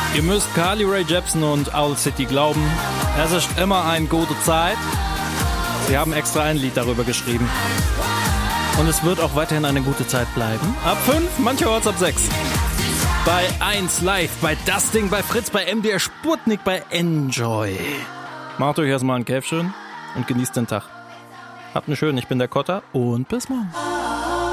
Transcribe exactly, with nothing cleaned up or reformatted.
Ihr müsst Carly Rae Jepsen und Owl City glauben. Es ist immer eine gute Zeit. Sie haben extra ein Lied darüber geschrieben. Und es wird auch weiterhin eine gute Zeit bleiben. Ab fünf, mancherorts ab sechs. Bei eins live, bei Das Ding, bei Fritz, bei M D R Sputnik, bei Enjoy. Macht euch erstmal ein Käfchen und genießt den Tag. Habt eine schöne, ich bin der Kotter und bis morgen.